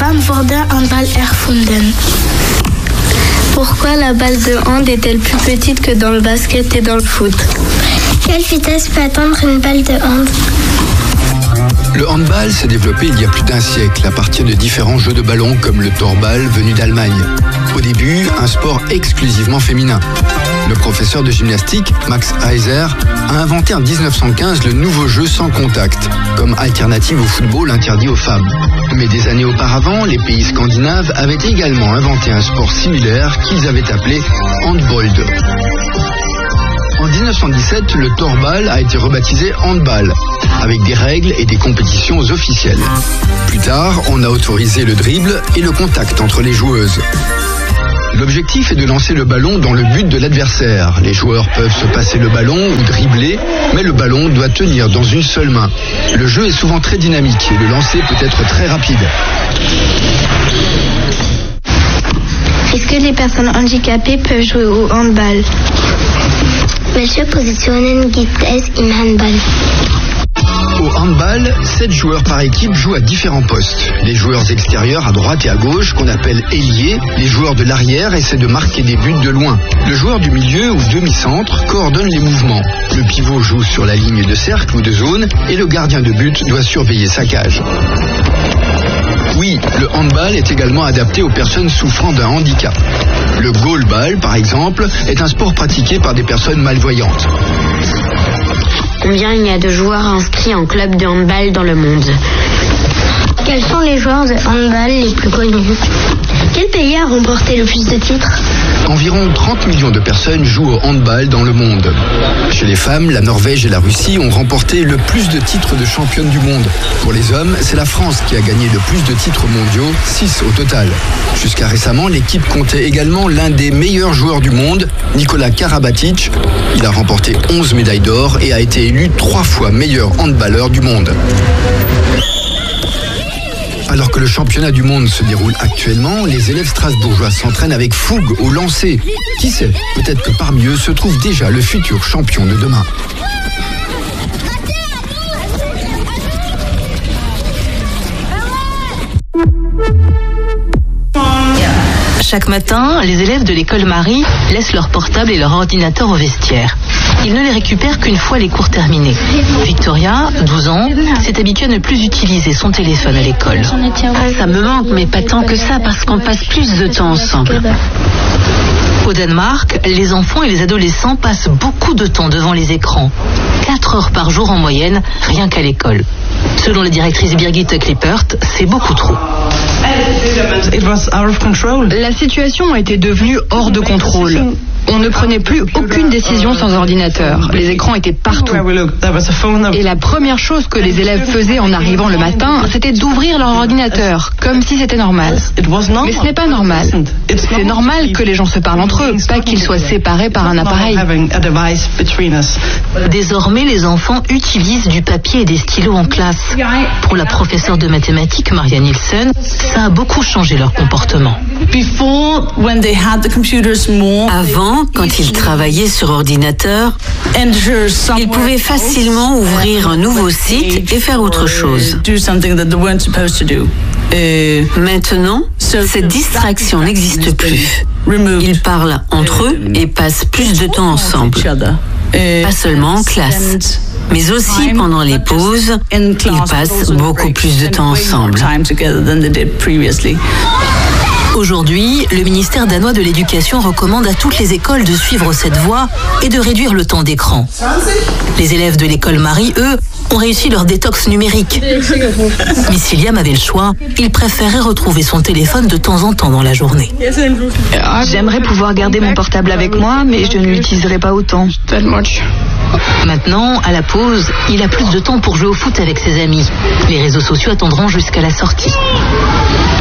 Wann wurde Handball erfunden? Pourquoi la balle de hand est-elle plus petite que dans le basket et dans le foot? Quelle vitesse peut atteindre une balle de hand? Le handball s'est développé il y a plus d'un siècle à partir de différents jeux de ballon comme le torball venu d'Allemagne. Au début, un sport exclusivement féminin. Le professeur de gymnastique, Max Heiser, a inventé en 1915 le nouveau jeu sans contact, comme alternative au football interdit aux femmes. Mais des années auparavant, les pays scandinaves avaient également inventé un sport similaire qu'ils avaient appelé handbold. En 1917, le torball a été rebaptisé handball, avec des règles et des compétitions officielles. Plus tard, on a autorisé le dribble et le contact entre les joueuses. L'objectif est de lancer le ballon dans le but de l'adversaire. Les joueurs peuvent se passer le ballon ou dribbler, mais le ballon doit tenir dans une seule main. Le jeu est souvent très dynamique et le lancer peut être très rapide. Est-ce que les personnes handicapées peuvent jouer au handball? Welche Positionen gibt es im Handball? Au handball, 7 joueurs par équipe jouent à différents postes. Les joueurs extérieurs à droite et à gauche, qu'on appelle ailiers, les joueurs de l'arrière essaient de marquer des buts de loin. Le joueur du milieu ou demi-centre coordonne les mouvements. Le pivot joue sur la ligne de cercle ou de zone et le gardien de but doit surveiller sa cage. Oui, le handball est également adapté aux personnes souffrant d'un handicap. Le goalball, par exemple, est un sport pratiqué par des personnes malvoyantes. Combien il y a de joueurs inscrits en club de handball dans le monde? Quels sont les joueurs de handball les plus connus? Quel pays a remporté le plus de titres? Environ 30 millions de personnes jouent au handball dans le monde. Chez les femmes, la Norvège et la Russie ont remporté le plus de titres de championne du monde. Pour les hommes, c'est la France qui a gagné le plus de titres mondiaux, 6 au total. Jusqu'à récemment, l'équipe comptait également l'un des meilleurs joueurs du monde, Nikola Karabatic. Il a remporté 11 médailles d'or et a été élu 3 fois meilleur handballeur du monde. Alors que le championnat du monde se déroule actuellement, les élèves strasbourgeois s'entraînent avec fougue au lancer. Qui sait, peut-être que parmi eux se trouve déjà le futur champion de demain. Chaque matin, les élèves de l'école Marie laissent leur portable et leur ordinateur au vestiaire. Ils ne les récupèrent qu'une fois les cours terminés. Victoria, 12 ans, s'est habituée à ne plus utiliser son téléphone à l'école. Ça me manque, mais pas tant que ça, parce qu'on passe plus de temps ensemble. Au Danemark, les enfants et les adolescents passent beaucoup de temps devant les écrans. 4 heures par jour en moyenne, rien qu'à l'école. Selon la directrice Birgit Klippert, c'est beaucoup trop. La situation était devenue hors de contrôle. On ne prenait plus aucune décision sans ordinateur. Les écrans étaient partout. Et la première chose que les élèves faisaient en arrivant le matin, c'était d'ouvrir leur ordinateur, comme si c'était normal. Mais ce n'est pas normal. C'est normal que les gens se parlent entre eux, pas qu'ils soient séparés par un appareil. Désormais, les enfants utilisent du papier et des stylos en classe. Pour la professeure de mathématiques, Maria Nielsen, ça a beaucoup changé leur comportement. Avant, quand ils travaillaient sur ordinateur, ils pouvaient facilement ouvrir un nouveau site et faire autre chose. Maintenant, cette distraction n'existe plus. Ils parlent entre eux et passent plus de temps ensemble. Pas seulement en classe, mais aussi pendant les pauses, ils passent beaucoup plus de temps ensemble. Aujourd'hui, le ministère danois de l'Éducation recommande à toutes les écoles de suivre cette voie et de réduire le temps d'écran. Les élèves de l'école Marie, eux, ont réussi leur détox numérique. Mais si Liam avait le choix, il préférait retrouver son téléphone de temps en temps dans la journée. J'aimerais pouvoir garder mon portable avec moi, mais je ne l'utiliserai pas autant. Maintenant, à la pause, il a plus de temps pour jouer au foot avec ses amis. Les réseaux sociaux attendront jusqu'à la sortie.